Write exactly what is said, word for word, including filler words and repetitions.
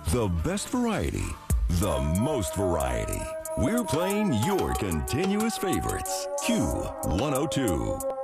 The best variety, the most variety. We're playing your continuous favorites. Q one oh two.